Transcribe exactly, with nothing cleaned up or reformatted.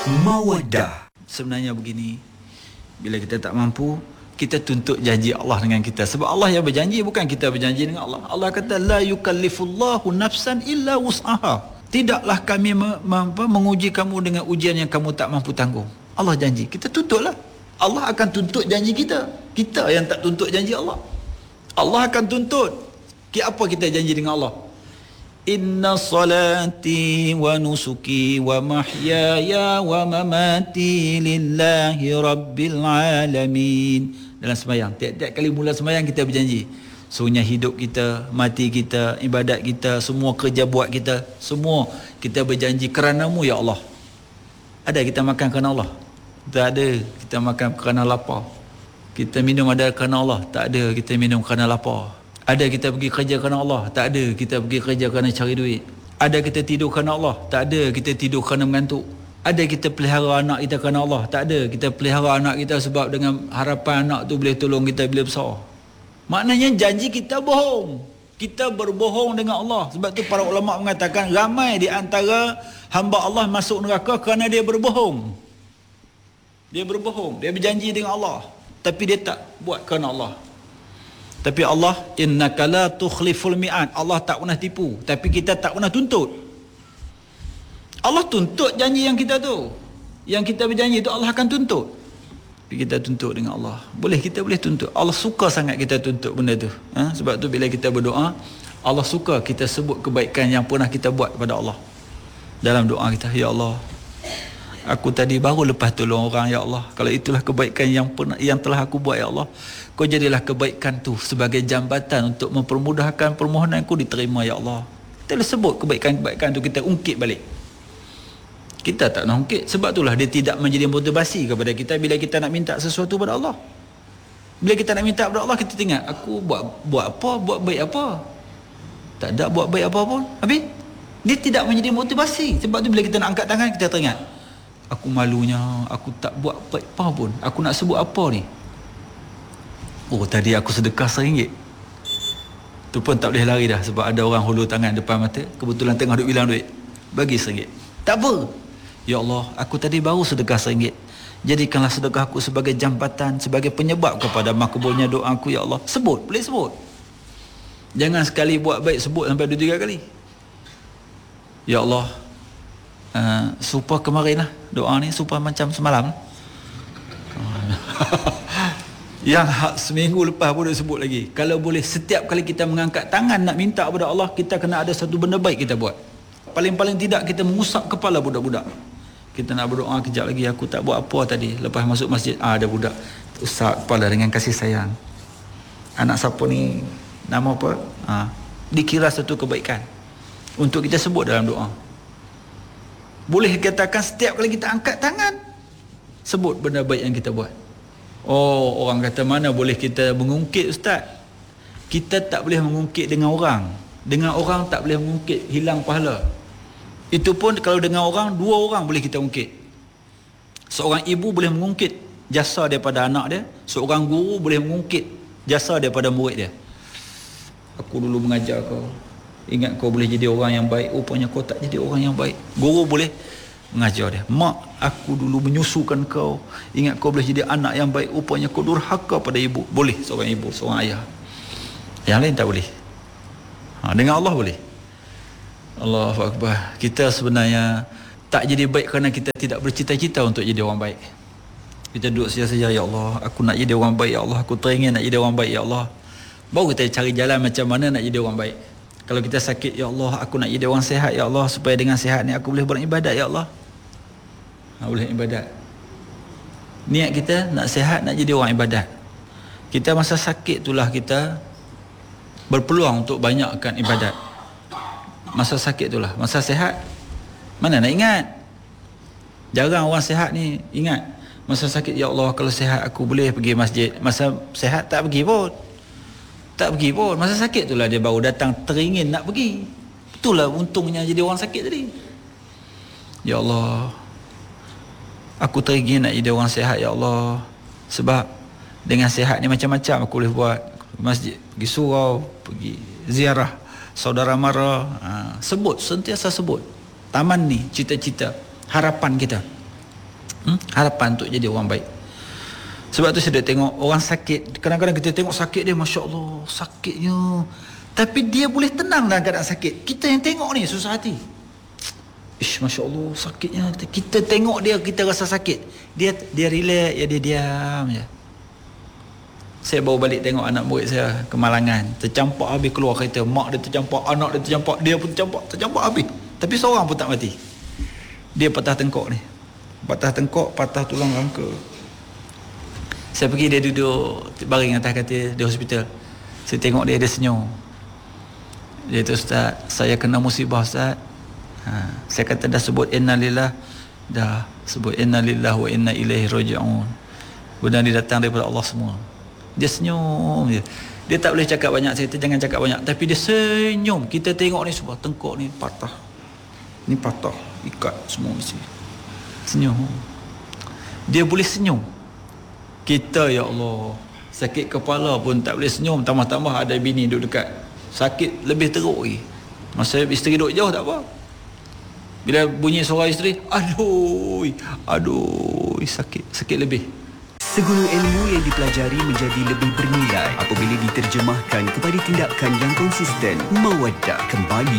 Mawaddah. Sebenarnya begini, bila kita tak mampu, kita tuntut janji Allah dengan kita. Sebab Allah yang berjanji, bukan kita berjanji dengan Allah. Allah kata la yukallifullahu nafsan illa wus'aha. Tidaklah kami me- me- menguji kamu dengan ujian yang kamu tak mampu tanggung. Allah janji, kita tuntutlah. Allah akan tuntut janji kita. Kita yang tak tuntut janji Allah. Allah akan tuntut. Apa kita janji dengan Allah? Inna salati wa nusuki wa mahyaya wa mamati lillahi rabbil alamin. Dalam sembahyang, tiap-tiap kali mula sembahyang kita berjanji, sungguhnya hidup kita, mati kita, ibadat kita, semua kerja buat kita, semua kita berjanji kerana-Mu ya Allah. Ada kita makan kerana Allah? Tak ada. Kita makan kerana lapar. Kita minum ada kerana Allah? Tak ada. Kita minum kerana lapar. Ada kita pergi kerja kerana Allah? Tak ada. Kita pergi kerja kerana cari duit. Ada kita tidur kerana Allah? Tak ada. Kita tidur kerana mengantuk. Ada kita pelihara anak kita kerana Allah? Tak ada. Kita pelihara anak kita sebab dengan harapan anak tu boleh tolong kita bila besar. Maknanya janji kita bohong. Kita berbohong dengan Allah. Sebab tu para ulama mengatakan ramai di antara hamba Allah masuk neraka kerana dia berbohong. Dia berbohong. Dia berjanji dengan Allah, tapi dia tak buat kerana Allah. Tapi Allah, innaka la tukhliful mi'ad. Allah tak pernah tipu, tapi kita tak pernah tuntut. Allah tuntut janji yang kita tu. Yang kita berjanji tu Allah akan tuntut. Tapi kita tuntut dengan Allah. Boleh, kita boleh tuntut. Allah suka sangat kita tuntut benda tu. Ha? Sebab tu bila kita berdoa, Allah suka kita sebut kebaikan yang pernah kita buat kepada Allah. Dalam doa kita, ya Allah, aku tadi baru lepas tolong orang, ya Allah. Kalau itulah kebaikan yang pernah, yang telah aku buat, ya Allah, Kau jadilah kebaikan tu sebagai jambatan untuk mempermudahkan permohonanku diterima, ya Allah. Kita boleh sebut kebaikan-kebaikan tu, kita ungkit balik. Kita tak nak ungkit. Sebab itulah dia tidak menjadi motivasi kepada kita bila kita nak minta sesuatu pada Allah. Bila kita nak minta kepada Allah, kita ingat, aku buat buat apa, buat baik apa? Tak ada buat baik apa pun. Habis dia tidak menjadi motivasi. Sebab tu bila kita nak angkat tangan, kita teringat, aku malunya, aku tak buat baik apa pun. Aku nak sebut apa ni? Oh, tadi aku sedekah seringgit. Tu pun tak boleh lari dah. Sebab ada orang hulur tangan depan mata, kebetulan tengah duk bilang duit, bagi seringgit. Tak apa, ya Allah, aku tadi baru sedekah seringgit. Jadikanlah sedekah aku sebagai jambatan, sebagai penyebab kepada makbulnya doa aku, ya Allah. Sebut, boleh sebut. Jangan sekali buat baik sebut sampai dua tiga kali. Ya Allah, uh, supaya kemarin lah doa ni, supaya macam semalam. Yang hak seminggu lepas pun dia sebut lagi. Kalau boleh setiap kali kita mengangkat tangan nak minta kepada Allah, kita kena ada satu benda baik kita buat. Paling-paling tidak kita mengusap kepala budak-budak. Kita nak berdoa kejap lagi, aku tak buat apa tadi. Lepas masuk masjid, ah, ada budak usap kepala dengan kasih sayang. Anak siapa ni, nama apa? Ah, dikira satu kebaikan untuk kita sebut dalam doa. Boleh katakan setiap kali kita angkat tangan, sebut benda baik yang kita buat. Oh, orang kata mana boleh kita mengungkit, Ustaz? Kita tak boleh mengungkit dengan orang. Dengan orang tak boleh mengungkit, hilang pahala. Itu pun kalau dengan orang, dua orang boleh kita ungkit. Seorang ibu boleh mengungkit jasa daripada anak dia. Seorang guru boleh mengungkit jasa daripada murid dia. Aku dulu mengajar kau, ingat kau boleh jadi orang yang baik, rupanya kau tak jadi orang yang baik. Guru boleh mengajar dia. Mak, aku dulu menyusukan kau, ingat kau boleh jadi anak yang baik, rupanya kau durhaka pada ibu. Boleh seorang ibu, seorang ayah. Yang lain tak boleh. Ha, dengan Allah boleh. Allahu Akbar. Kita sebenarnya tak jadi baik kerana kita tidak bercita-cita untuk jadi orang baik. Kita duduk saja-saja, ya Allah, aku nak jadi orang baik, ya Allah, aku teringin nak jadi orang baik, ya Allah. Baru kita cari jalan macam mana nak jadi orang baik. Kalau kita sakit, ya Allah, aku nak jadi orang sihat, ya Allah, supaya dengan sihat ni aku boleh beribadat, ya Allah. Ha, boleh ibadat. Niat kita nak sihat, nak jadi orang ibadat. Kita masa sakit itulah kita berpeluang untuk banyakkan ibadat. Masa sakit itulah. Masa sihat, mana nak ingat? Jarang orang sihat ni ingat. Masa sakit, ya Allah, kalau sihat aku boleh pergi masjid. Masa sihat tak pergi pun. Tak pergi pun. Masa sakit itulah dia baru datang teringin nak pergi. Itulah untungnya jadi orang sakit tadi. Ya Allah, aku teringin nak jadi orang sihat, ya Allah. Sebab dengan sihat ni macam-macam aku boleh buat. Masjid, pergi surau, pergi ziarah saudara mara. Ha, sebut, sentiasa sebut. Taman ni cita-cita, harapan kita. hmm? Harapan untuk jadi orang baik. Sebab tu saya dah tengok orang sakit, kadang-kadang kita tengok sakit dia, Masya Allah sakitnya, tapi dia boleh tenang dalam keadaan sakit. Kita yang tengok ni susah hati. Ish, Masya Allah sakitnya. Kita tengok dia, kita rasa sakit, dia dia relax ya, dia diam je. Saya bawa balik tengok anak murid saya Kemalangan, tercampak habis keluar kereta. Mak dia tercampak, anak dia tercampak, dia pun tercampak, tercampak habis. Tapi seorang pun tak mati. Dia patah tengkok ni, patah tengkok, patah tulang rangka. Saya pergi, dia duduk baring atas katil di hospital. Saya tengok dia, dia senyum. Dia tu, Ustaz, saya kena musibah, Ustaz. Ha, saya kata dah sebut inna lillah, dah sebut inna lillah wa inna ilaihi raji'un. Benda ni datang daripada Allah semua. Dia senyum je. Dia tak boleh cakap banyak, saya kata jangan cakap banyak, tapi dia senyum. Kita tengok ni semua, tengkok ni patah, ni patah, ikat semua mesti. Senyum. Dia boleh senyum. Kita, ya Allah, sakit kepala pun tak boleh senyum, tambah-tambah ada bini duduk dekat, sakit lebih teruk lagi. Masa isteri duduk jauh tak apa, bila bunyi suara isteri, aduh, aduh, sakit, sakit lebih. Segala ilmu yang dipelajari menjadi lebih bernilai apabila diterjemahkan kepada tindakan yang konsisten. Mawaddah kembali